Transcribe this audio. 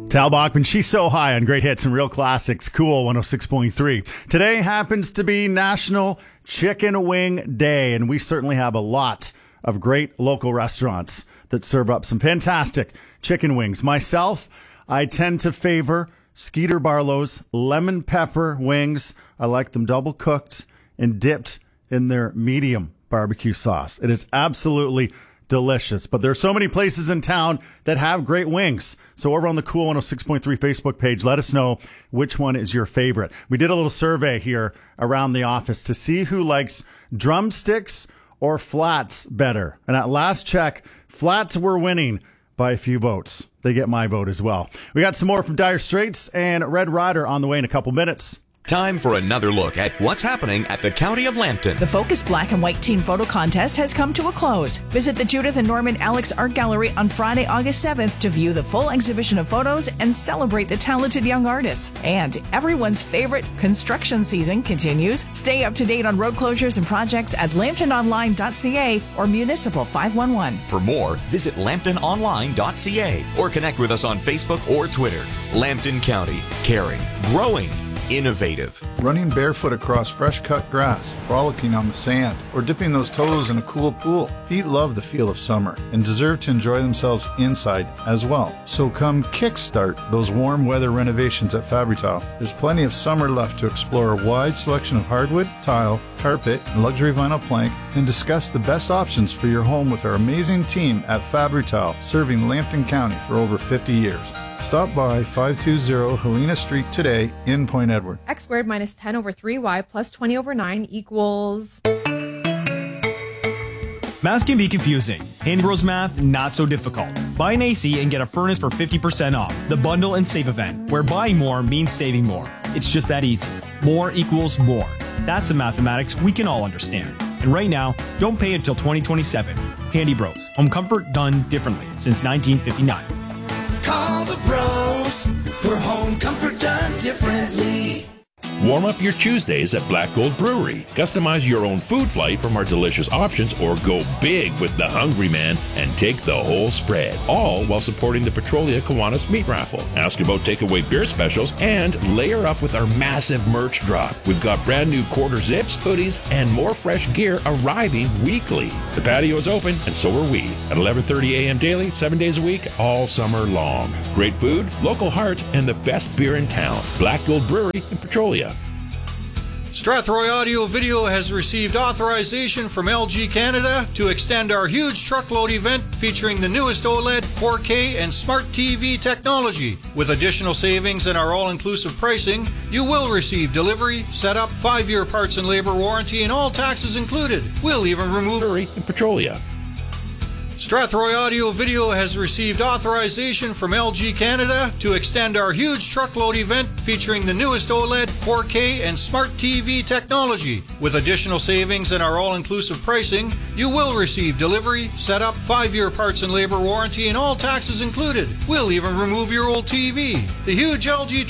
Tal Bachman, She's So High on Great Hits and Real Classics, Cool 106.3. Today happens to be National Chicken Wing Day, and we certainly have a lot of great local restaurants that serve up some fantastic chicken wings. Myself, I tend to favor Skeeter Barlow's lemon pepper wings. I like them double cooked and dipped in their medium barbecue sauce. It is absolutely delicious. But there are so many places in town that have great wings. So over on the Cool 106.3 Facebook page, let us know which one is your favorite. We did a little survey here around the office to see who likes drumsticks or flats better. And at last check, flats were winning by a few votes. They get my vote as well. We got some more from Dire Straits and Red Rider on the way in a couple minutes. Time for another look at what's happening at the County of Lambton. The Focus Black and White Teen Photo Contest has come to a close. Visit the Judith and Norman Alex Art Gallery on Friday, August 7th to view the full exhibition of photos and celebrate the talented young artists. And everyone's favorite construction season continues. Stay up to date on road closures and projects at lambtononline.ca or Municipal 511. For more, visit lambtononline.ca or connect with us on Facebook or Twitter. Lambton County, caring, growing, innovative. Running barefoot across fresh-cut grass, frolicking on the sand, or dipping those toes in a cool pool. Feet love the feel of summer and deserve to enjoy themselves inside as well. So come kickstart those warm weather renovations at Fabri-Tile. There's plenty of summer left to explore a wide selection of hardwood, tile, carpet, and luxury vinyl plank, and discuss the best options for your home with our amazing team at Fabri-Tile, serving Lambton County for over 50 years. Stop by 520 Helena Street today in Point Edward. X squared minus 10 over 3y plus 20 over 9 equals... Math can be confusing. Handy Bros Math, not so difficult. Buy an AC and get a furnace for 50% off. The Bundle and Save event, where buying more means saving more. It's just that easy. More equals more. That's the mathematics we can all understand. And right now, don't pay until 2027. Handy Bros. Home comfort done differently since 1959. Call the bros for home comfort done differently. Warm up your Tuesdays at Black Gold Brewery. Customize your own food flight from our delicious options or go big with the Hungry Man and take the whole spread. All while supporting the Petrolia Kiwanis Meat Raffle. Ask about takeaway beer specials and layer up with our massive merch drop. We've got brand new quarter zips, hoodies, and more fresh gear arriving weekly. The patio is open and so are we at 11:30 a.m. daily, 7 days a week, all summer long. Great food, local heart, and the best beer in town. Black Gold Brewery in Petrolia. Strathroy Audio Video has received authorization from LG Canada to extend our huge truckload event featuring the newest OLED, 4K, and Smart TV technology. With additional savings and our all-inclusive pricing, you will receive delivery, setup, 5-year parts and labor warranty, and all taxes included. We'll even remove... in Petrolia. Strathroy Audio Video has received authorization from LG Canada to extend our huge truckload event featuring the newest OLED, 4K, and Smart TV technology. With additional savings and our all-inclusive pricing, you will receive delivery, setup, 5-year parts and labor warranty, and all taxes included. We'll even remove your old TV. The huge LG